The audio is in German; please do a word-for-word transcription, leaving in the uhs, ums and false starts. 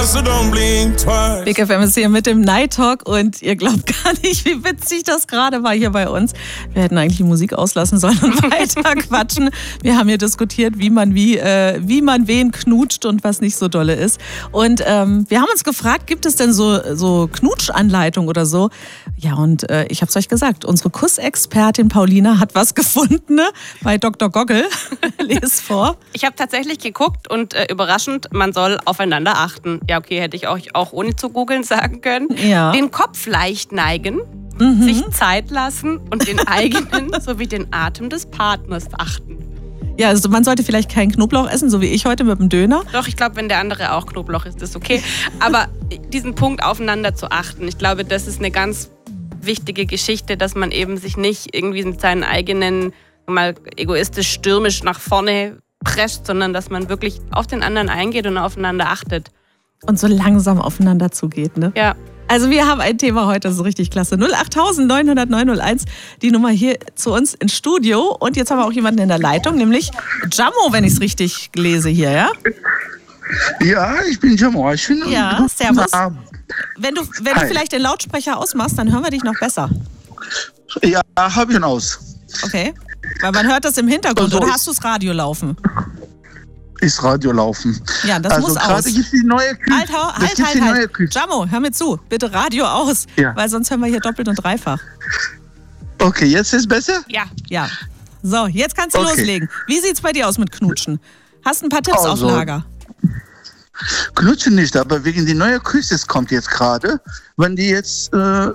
so don't blink twice. Big F M ist hier mit dem Night Talk und ihr glaubt gar nicht, wie witzig das gerade war hier bei uns. Wir hätten eigentlich die Musik auslassen sollen und weiter quatschen. Wir haben hier diskutiert, wie man wie, äh, wie man wen knutscht und was nicht so dolle ist. Und ähm, wir haben uns gefragt, gibt es denn so, so Knutschanleitung oder so? Ja, und äh, ich habe es euch gesagt, unsere Kussexpertin Paulina hat was gefunden, ne? Bei Doktor Goggle. Les vor. Ich habe tatsächlich geguckt und äh, überraschend, man soll aufeinander achten. Ja, okay, hätte ich euch auch ohne zu googeln sagen können. Ja. Den Kopf leicht neigen, Mhm. sich Zeit lassen und den eigenen sowie den Atem des Partners achten. Ja, also man sollte vielleicht keinen Knoblauch essen, so wie ich heute mit dem Döner. Doch, ich glaube, wenn der andere auch Knoblauch isst, ist okay. Aber diesen Punkt aufeinander zu achten, ich glaube, das ist eine ganz wichtige Geschichte, dass man eben sich nicht irgendwie mit seinen eigenen, mal egoistisch, stürmisch nach vorne presst, sondern dass man wirklich auf den anderen eingeht und aufeinander achtet. Und so langsam aufeinander zugeht, ne? Ja. Also wir haben ein Thema heute, das ist richtig klasse. null acht neun null null neun null eins, die Nummer hier zu uns ins Studio. Und jetzt haben wir auch jemanden in der Leitung, nämlich Jammo, wenn ich es richtig lese hier, ja? Ja, ich bin Jammo. Ich bin Ja, servus. Na, Wenn du, wenn du vielleicht den Lautsprecher ausmachst, dann hören wir dich noch besser. ja, habe ich ihn aus. Okay? Weil man hört das im Hintergrund. Also Oder ich- hast du das Radio laufen? Ist Radio laufen. Ja, das also muss aus. gerade gibt es die neue Küche. Halt, hau- Das halt, gibt halt, die neue halt. Küche. Jammo, hör mir zu. Bitte Radio aus. Ja. Weil sonst hören wir hier doppelt und dreifach. Okay, jetzt ist besser? Ja. Ja. So, jetzt kannst du Okay. loslegen. Wie sieht's bei dir aus mit Knutschen? Hast ein paar Tipps Also, auf Lager? Knutschen nicht, aber wegen die neue Küche kommt jetzt gerade. Wenn die jetzt äh,